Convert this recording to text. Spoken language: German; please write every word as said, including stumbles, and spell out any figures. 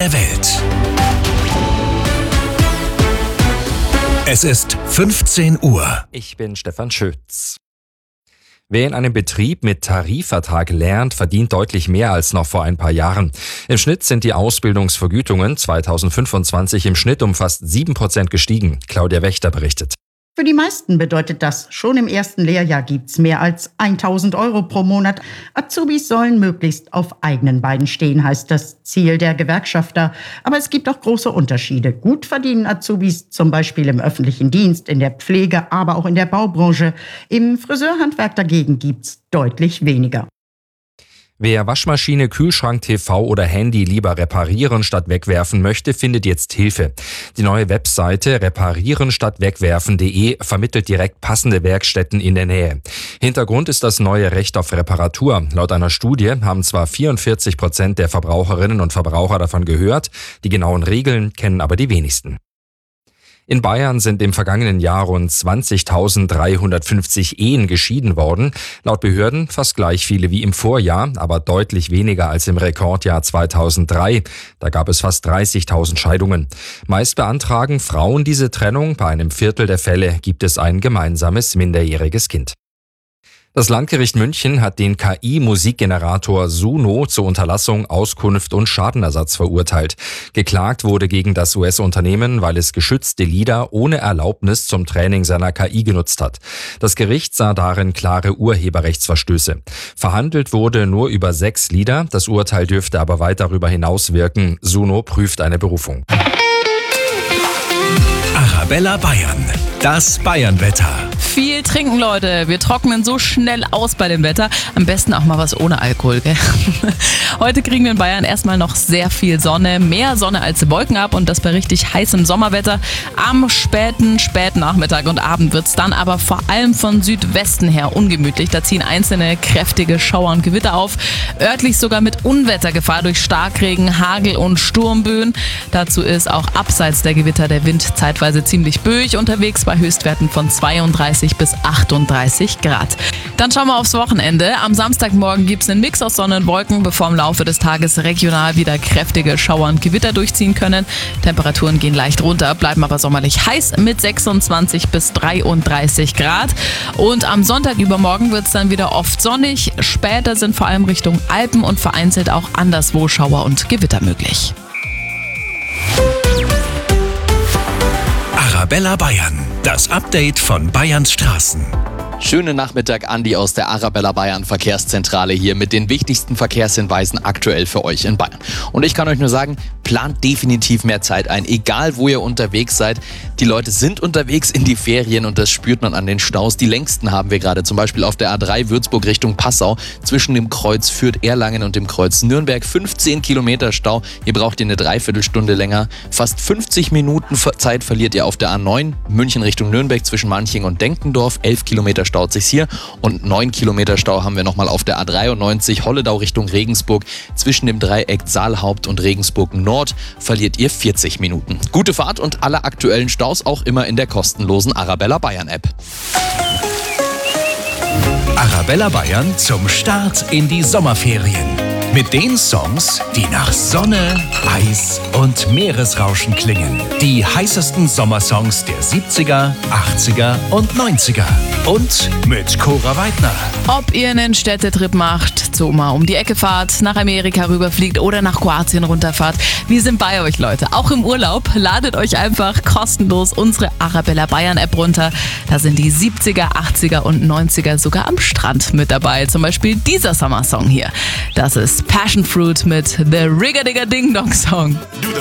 der Welt. Es ist fünfzehn Uhr. Ich bin Stefan Schütz. Wer in einem Betrieb mit Tarifvertrag lernt, verdient deutlich mehr als noch vor ein paar Jahren. Im Schnitt sind die Ausbildungsvergütungen zweitausendfünfundzwanzig im Schnitt um fast sieben Prozent gestiegen. Claudia Wächter berichtet. Für die meisten bedeutet das, schon im ersten Lehrjahr gibt's mehr als tausend Euro pro Monat. Azubis sollen möglichst auf eigenen Beinen stehen, heißt das Ziel der Gewerkschafter. Aber es gibt auch große Unterschiede. Gut verdienen Azubis zum Beispiel im öffentlichen Dienst, in der Pflege, aber auch in der Baubranche. Im Friseurhandwerk dagegen gibt's deutlich weniger. Wer Waschmaschine, Kühlschrank, T V oder Handy lieber reparieren statt wegwerfen möchte, findet jetzt Hilfe. Die neue Webseite reparieren statt wegwerfen punkt de vermittelt direkt passende Werkstätten in der Nähe. Hintergrund ist das neue Recht auf Reparatur. Laut einer Studie haben zwar vierundvierzig Prozent der Verbraucherinnen und Verbraucher davon gehört, die genauen Regeln kennen aber die wenigsten. In Bayern sind im vergangenen Jahr rund zwanzigtausenddreihundertfünfzig Ehen geschieden worden. Laut Behörden fast gleich viele wie im Vorjahr, aber deutlich weniger als im Rekordjahr zweitausenddrei. Da gab es fast dreißigtausend Scheidungen. Meist beantragen Frauen diese Trennung. Bei einem Viertel der Fälle gibt es ein gemeinsames minderjähriges Kind. Das Landgericht München hat den K I-Musikgenerator Suno zur Unterlassung, Auskunft und Schadenersatz verurteilt. Geklagt wurde gegen das U S-Unternehmen, weil es geschützte Lieder ohne Erlaubnis zum Training seiner K I genutzt hat. Das Gericht sah darin klare Urheberrechtsverstöße. Verhandelt wurde nur über sechs Lieder. Das Urteil dürfte aber weit darüber hinaus wirken. Suno prüft eine Berufung. Arabella Bayern, das Bayernwetter. Viel trinken, Leute. Wir trocknen so schnell aus bei dem Wetter. Am besten auch mal was ohne Alkohol, gell? Heute kriegen wir in Bayern erstmal noch sehr viel Sonne. Mehr Sonne als Wolken ab und das bei richtig heißem Sommerwetter. Am späten, späten Nachmittag und Abend wird's dann aber vor allem von Südwesten her ungemütlich. Da ziehen einzelne kräftige Schauer und Gewitter auf. Örtlich sogar mit Unwettergefahr durch Starkregen, Hagel und Sturmböen. Dazu ist auch abseits der Gewitter der Wind zeitweise ziemlich böig unterwegs bei Höchstwerten von zweiunddreißig bis achtunddreißig Grad. Dann schauen wir aufs Wochenende. Am Samstagmorgen gibt es einen Mix aus Sonne und Wolken, bevor im Laufe des Tages regional wieder kräftige Schauer und Gewitter durchziehen können. Temperaturen gehen leicht runter, bleiben aber sommerlich heiß mit sechsundzwanzig bis dreiunddreißig Grad. Und am Sonntag übermorgen wird es dann wieder oft sonnig. Später sind vor allem Richtung Alpen und vereinzelt auch anderswo Schauer und Gewitter möglich. Arabella Bayern, das Update von Bayerns Straßen. Schönen Nachmittag, Andi aus der Arabella Bayern Verkehrszentrale hier mit den wichtigsten Verkehrshinweisen aktuell für euch in Bayern. Und ich kann euch nur sagen, plant definitiv mehr Zeit ein, egal wo ihr unterwegs seid. Die Leute sind unterwegs in die Ferien und das spürt man an den Staus. Die längsten haben wir gerade zum Beispiel auf der A drei Würzburg Richtung Passau zwischen dem Kreuz Fürth-Erlangen und dem Kreuz Nürnberg. fünfzehn Kilometer Stau, hier braucht ihr eine Dreiviertelstunde länger. Fast fünfzig Minuten Zeit verliert ihr auf der A neun München Richtung Nürnberg zwischen Manching und Denkendorf. elf Kilometer staut sich's hier und neun Kilometer Stau haben wir nochmal auf der A dreiundneunzig Holledau Richtung Regensburg. Zwischen dem Dreieck Saalhaupt und Regensburg Nord verliert ihr vierzig Minuten. Gute Fahrt und alle aktuellen Staus auch immer in der kostenlosen Arabella Bayern App. Arabella Bayern zum Start in die Sommerferien. Mit den Songs, die nach Sonne, Eis und Meeresrauschen klingen. Die heißesten Sommersongs der siebziger, achtziger und neunziger. Und mit Cora Weidner. Ob ihr einen Städtetrip macht, so mal um die Ecke fahrt, nach Amerika rüberfliegt oder nach Kroatien runterfahrt, wir sind bei euch, Leute. Auch im Urlaub ladet euch einfach kostenlos unsere Arabella Bayern App runter. Da sind die siebziger, achtziger und neunziger sogar am Strand mit dabei. Zum Beispiel dieser Sommersong hier. Das ist Passion Fruit mit The Rigga Digga Ding Dong Song.